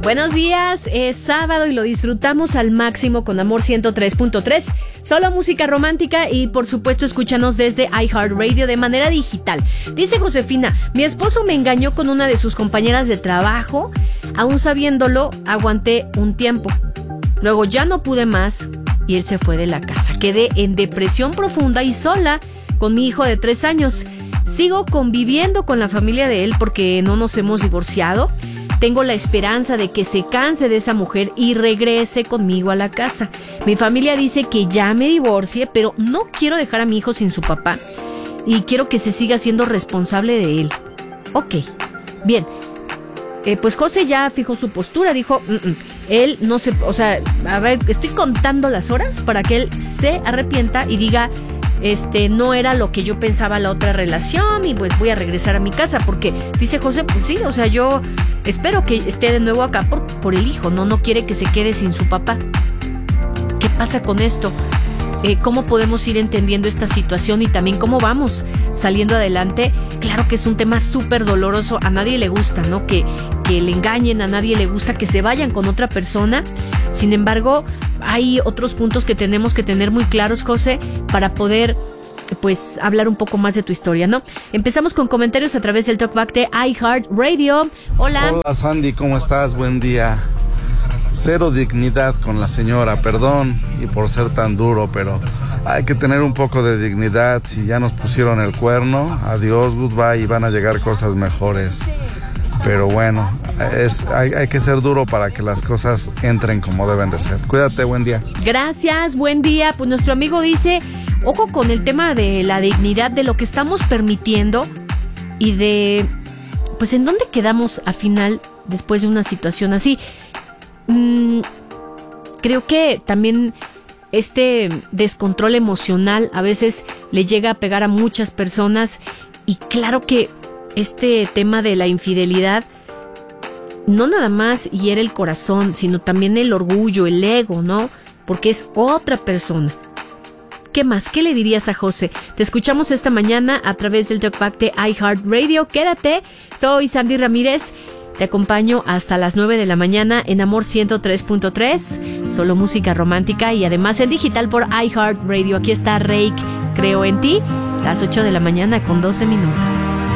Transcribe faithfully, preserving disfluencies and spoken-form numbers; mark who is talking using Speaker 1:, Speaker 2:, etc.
Speaker 1: Buenos días, es sábado y lo disfrutamos al máximo con Amor ciento tres punto tres. Solo música romántica y por supuesto escúchanos desde iHeartRadio de manera digital. Dice Josefina, mi esposo me engañó con una de sus compañeras de trabajo. Aún sabiéndolo, aguanté un tiempo. Luego ya no pude más y él se fue de la casa. Quedé en depresión profunda y sola con mi hijo de tres años. Sigo conviviendo con la familia de él porque no nos hemos divorciado. Tengo la esperanza de que se canse de esa mujer y regrese conmigo a la casa. Mi familia dice que ya me divorcie, pero no quiero dejar a mi hijo sin su papá y quiero que se siga siendo responsable de él. Ok, bien. Eh, pues José ya fijó su postura, dijo, mm-mm, él no se... O sea, a ver, estoy contando las horas para que él se arrepienta y diga... Este, no era lo que yo pensaba la otra relación y pues voy a regresar a mi casa porque dice José, pues sí, o sea, yo espero que esté de nuevo acá por, por el hijo, no, no quiere que se quede sin su papá. ¿Qué pasa con esto? Eh, ¿Cómo podemos ir entendiendo esta situación y también cómo vamos saliendo adelante? Claro que es un tema súper doloroso, a nadie le gusta, ¿no? Que, que le engañen, a nadie le gusta que se vayan con otra persona. Sin embargo, hay otros puntos que tenemos que tener muy claros, José, para poder, pues, hablar un poco más de tu historia, ¿no? Empezamos con comentarios a través del Talkback de iHeartRadio. Hola.
Speaker 2: Hola, Sandy, ¿cómo estás? Buen día. Cero dignidad con la señora, perdón y por ser tan duro, pero hay que tener un poco de dignidad. Si ya nos pusieron el cuerno, adiós, goodbye, y van a llegar cosas mejores. Pero bueno, es, hay, hay que ser duro para que las cosas entren como deben de ser. Cuídate, buen día.
Speaker 1: Gracias, buen día. Pues nuestro amigo dice, ojo con el tema de la dignidad, de lo que estamos permitiendo y de, pues, en dónde quedamos al final después de una situación así. Mm, creo que también este descontrol emocional a veces le llega a pegar a muchas personas y claro que este tema de la infidelidad no nada más hiere el corazón, sino también el orgullo, el ego, ¿no? Porque es otra persona. ¿Qué más? ¿Qué le dirías a José? Te escuchamos esta mañana a través del Talkback de iHeartRadio. Quédate, soy Sandy Ramírez. Te acompaño hasta las nueve de la mañana en Amor ciento tres punto tres. Solo música romántica y además en digital por iHeartRadio. Aquí está Reik, Creo en ti. Las ocho de la mañana con doce minutos.